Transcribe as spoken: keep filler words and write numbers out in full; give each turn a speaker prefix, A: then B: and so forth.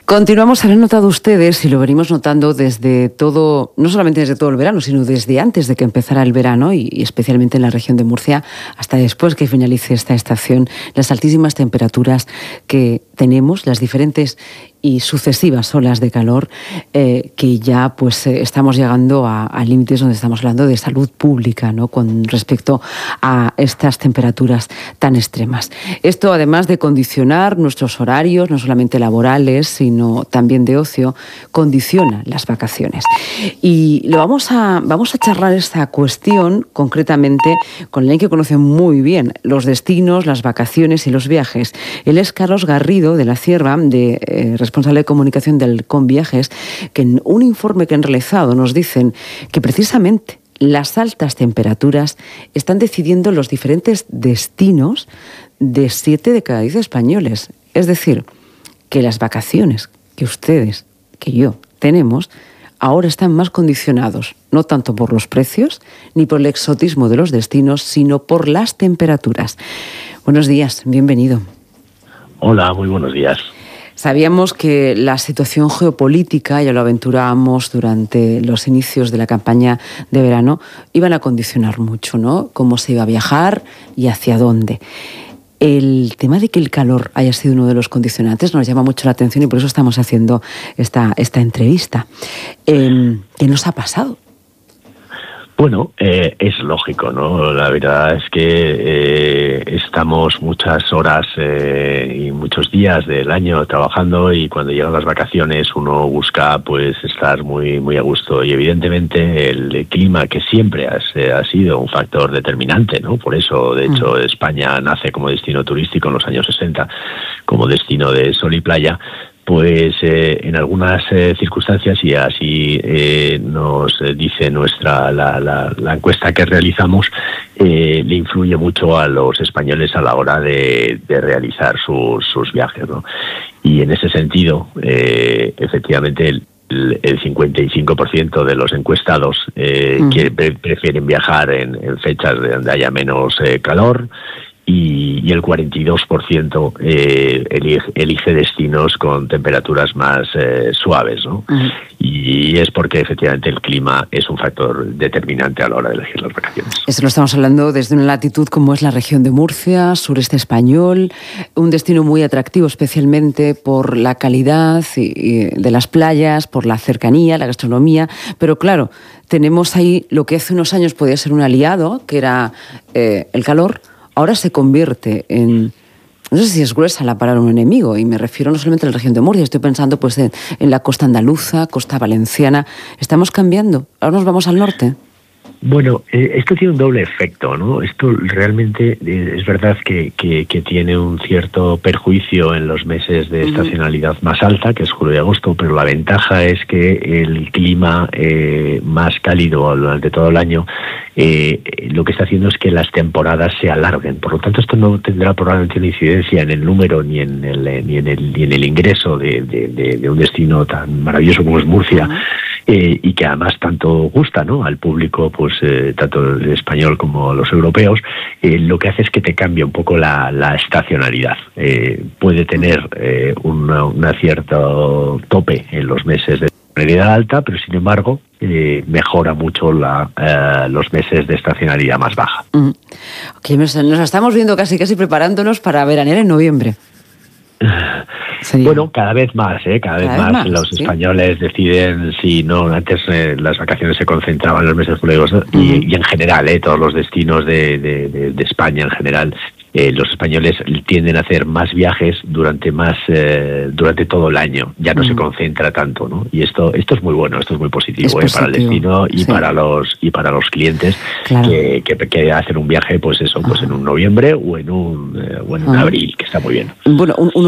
A: Continuamos, habrán notado ustedes, y lo venimos notando desde todo, no solamente desde todo el verano, sino desde antes de que empezara el verano, y, y especialmente en la región de Murcia, hasta después que finalice esta estación, las altísimas temperaturas que tenemos, las diferentes y sucesivas olas de calor, eh, que ya pues eh, estamos llegando a, a límites donde estamos hablando de salud pública, ¿no?, con respecto a estas temperaturas tan extremas. Esto, además de condicionar nuestros horarios, no solamente laborales, sino también de ocio, condiciona las vacaciones. Y lo vamos a, vamos a charlar esta cuestión concretamente con alguien que conoce muy bien los destinos, las vacaciones y los viajes. Él es Carlos Garrido, de la Cierva, de eh, responsable de comunicación del Conviajes, que en un informe que han realizado nos dicen que precisamente las altas temperaturas están decidiendo los diferentes destinos de siete de cada diez españoles. Es decir, que las vacaciones que ustedes, que yo, tenemos, ahora están más condicionados, no tanto por los precios ni por el exotismo de los destinos, sino por las temperaturas. Buenos días, bienvenido.
B: Hola, muy buenos días.
A: Sabíamos que la situación geopolítica, ya lo aventurábamos durante los inicios de la campaña de verano, iban a condicionar mucho, ¿no?, cómo se iba a viajar y hacia dónde. El tema de que el calor haya sido uno de los condicionantes nos llama mucho la atención y por eso estamos haciendo esta, esta entrevista. Eh, ¿Qué nos ha pasado?
B: Bueno, eh, es lógico, ¿no? La verdad es que eh, estamos muchas horas eh, y muchos días del año trabajando, y cuando llegan las vacaciones uno busca pues estar muy muy a gusto, y evidentemente el clima, que siempre ha, ha sido un factor determinante, ¿no? Por eso, de hecho, mm. España nace como destino turístico en los años sesenta, como destino de sol y playa. Pues eh, en algunas eh, circunstancias, y así eh, nos dice nuestra la, la, la encuesta que realizamos, eh, le influye mucho a los españoles a la hora de, de realizar sus, sus viajes, ¿no? Y en ese sentido, eh, efectivamente, el, el cincuenta y cinco por ciento de los encuestados eh, uh-huh. que pre- prefieren viajar en, en fechas donde haya menos eh, calor, y, y el cuarenta y dos por ciento eh, elige, elige destinos con temperaturas más eh, suaves, ¿no? Uh-huh. Y es porque efectivamente el clima es un factor determinante a la hora de elegir las vacaciones.
A: Eso lo estamos hablando desde una latitud como es la región de Murcia, sureste español, un destino muy atractivo especialmente por la calidad y, y de las playas, por la cercanía, la gastronomía, pero claro, tenemos ahí lo que hace unos años podía ser un aliado, que era eh, el calor. Ahora se convierte en, no sé si es gruesa la palabra, un enemigo, y me refiero no solamente a la región de Murcia, estoy pensando pues en, en la costa andaluza, costa valenciana. ¿Estamos cambiando? ¿Ahora nos vamos al norte?
B: Bueno, eh, esto tiene un doble efecto, ¿no? Esto realmente eh, es verdad que, que, que tiene un cierto perjuicio en los meses de estacionalidad más alta, que es julio y agosto, pero la ventaja es que el clima eh, más cálido durante todo el año eh, lo que está haciendo es que las temporadas se alarguen. Por lo tanto, esto no tendrá probablemente una incidencia en el número ni en el, ni en el, ni en el ingreso de, de, de, de un destino tan maravilloso como es Murcia. Uh-huh. Eh, y que además tanto gusta, ¿no?, al público, pues eh, tanto el español como los europeos. Eh, lo que hace es que te cambia un poco la, la estacionalidad. Eh, puede tener eh, una, una cierto tope en los meses de estacionalidad alta, pero sin embargo eh, mejora mucho la, eh, los meses de estacionalidad más baja.
A: Mm. Okay, nos, nos estamos viendo casi casi preparándonos para veranear en noviembre.
B: Sería. Bueno, cada vez más, ¿eh? Cada, cada vez, vez más, más los ¿sí? españoles deciden si no. Antes eh, las vacaciones se concentraban en los meses de julio y agosto, uh-huh. y, y en general, ¿eh? Todos los destinos de, de, de, de España en general, eh, los españoles tienden a hacer más viajes durante más eh, durante todo el año. Ya no uh-huh. se concentra tanto, ¿no? Y esto esto es muy bueno, esto es muy positivo, es positivo. ¿eh? Para el destino y sí. para los y para los clientes claro. que, que, que hacen un viaje, pues eso, uh-huh. pues en un noviembre o en un eh, o en un uh-huh. abril, que está muy bien.
A: Bueno, un, un